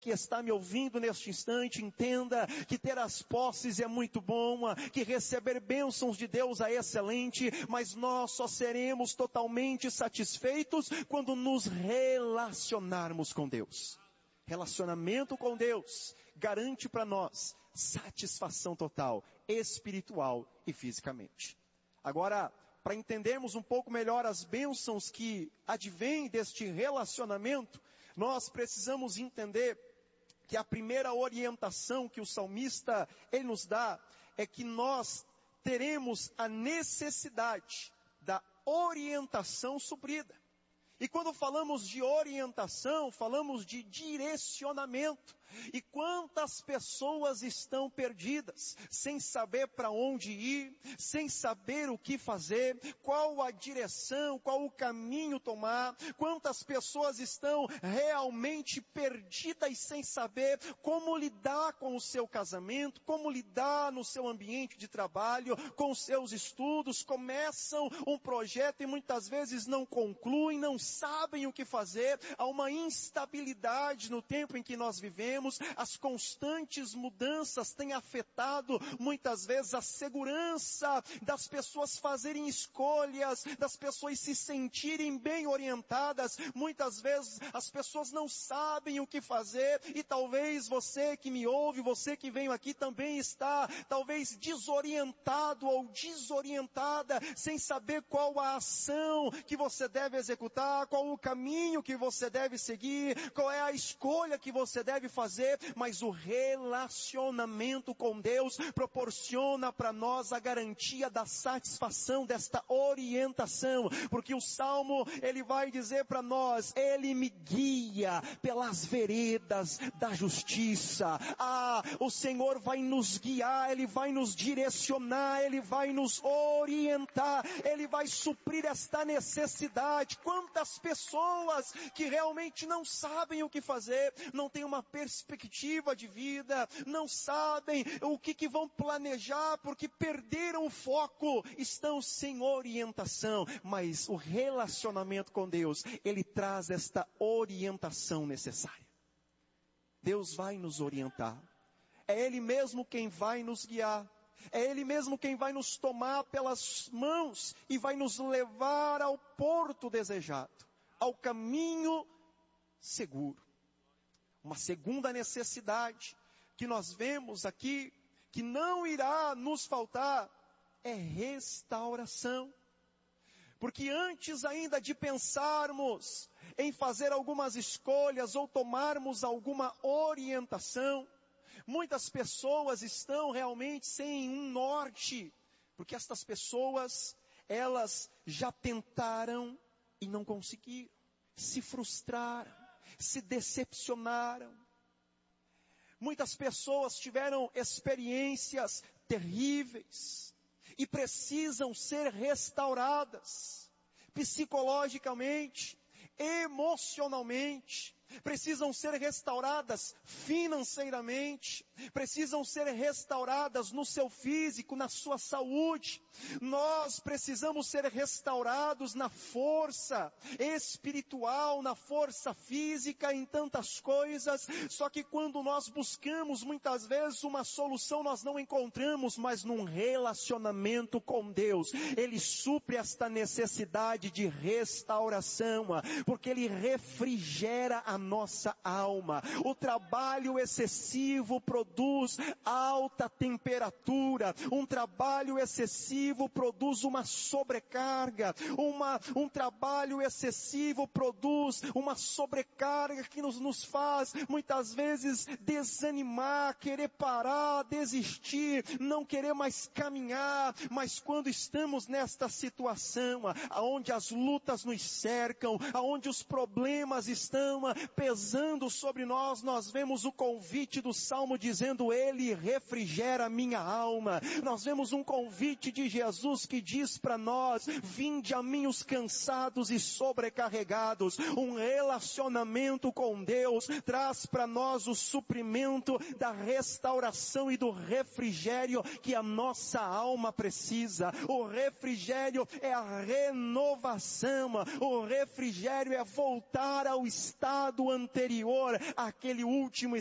que está me ouvindo neste instante, entenda que ter as posses é muito bom, que receber bênçãos de Deus é excelente, mas nós só seremos totalmente satisfeitos quando nos relacionarmos com Deus. Relacionamento com Deus garante para nós satisfação total, espiritual e fisicamente. Agora, para entendermos um pouco melhor as bênçãos que advêm deste relacionamento, nós precisamos entender que a primeira orientação que o salmista ele nos dá é que nós teremos a necessidade da orientação suprida. E quando falamos de orientação, falamos de direcionamento. E quantas pessoas estão perdidas, sem saber para onde ir, sem saber o que fazer, qual a direção, qual o caminho tomar. Quantas pessoas estão realmente perdidas sem saber como lidar com o seu casamento, como lidar no seu ambiente de trabalho, com os seus estudos, começam um projeto e muitas vezes não concluem, não sabem o que fazer. Há uma instabilidade no tempo em que nós vivemos. As constantes mudanças têm afetado muitas vezes a segurança das pessoas fazerem escolhas, das pessoas se sentirem bem orientadas. Muitas vezes as pessoas não sabem o que fazer e talvez você que me ouve, você que veio aqui também está talvez desorientado ou desorientada, sem saber qual a ação que você deve executar, qual o caminho que você deve seguir, qual é a escolha que você deve fazer. Mas o relacionamento com Deus proporciona para nós a garantia da satisfação desta orientação, porque o Salmo, ele vai dizer para nós, ele me guia pelas veredas da justiça. O Senhor vai nos guiar, ele vai nos direcionar, ele vai nos orientar, ele vai suprir esta necessidade. Quantas pessoas que realmente não sabem o que fazer, não têm uma perspectiva de vida, não sabem o que vão planejar porque perderam o foco, estão sem orientação, mas o relacionamento com Deus, ele traz esta orientação necessária. Deus vai nos orientar, é Ele mesmo quem vai nos guiar, é Ele mesmo quem vai nos tomar pelas mãos e vai nos levar ao porto desejado, ao caminho seguro. Uma segunda necessidade que nós vemos aqui, que não irá nos faltar, é restauração. Porque antes ainda de pensarmos em fazer algumas escolhas ou tomarmos alguma orientação, muitas pessoas estão realmente sem um norte. Porque estas pessoas, elas já tentaram e não conseguiram, se frustraram, se decepcionaram. Muitas pessoas tiveram experiências terríveis e precisam ser restauradas psicologicamente, emocionalmente, precisam ser restauradas financeiramente, precisam ser restauradas no seu físico, na sua saúde. Nós precisamos ser restaurados na força espiritual, na força física, em tantas coisas. Só que quando nós buscamos muitas vezes uma solução, nós não encontramos, mas num relacionamento com Deus, Ele supre esta necessidade de restauração, porque Ele refrigera a nossa alma. O trabalho excessivo produz alta temperatura. Um trabalho excessivo produz uma sobrecarga. Um trabalho excessivo produz uma sobrecarga que nos faz muitas vezes desanimar, querer parar, desistir, não querer mais caminhar. Mas quando estamos nesta situação, aonde as lutas nos cercam, aonde os problemas estão pesando sobre nós, nós vemos o convite do Salmo dizendo, Ele refrigera a minha alma. Nós vemos um convite de Jesus que diz para nós, vinde a mim os cansados e sobrecarregados. Um relacionamento com Deus traz para nós o suprimento da restauração e do refrigério que a nossa alma precisa. O refrigério é a renovação, o refrigério é voltar ao estado estado anterior àquele último